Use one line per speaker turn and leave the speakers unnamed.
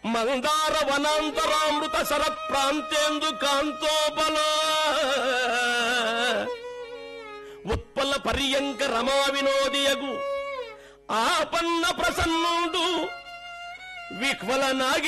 మందార వనాంతరామృత శరత్ ప్రాంతేందు కాంతోపల ఉత్పల పర్యంక రమా వినోదియగు ఆపన్న ప్రసన్నుడు విహ్వల నాగి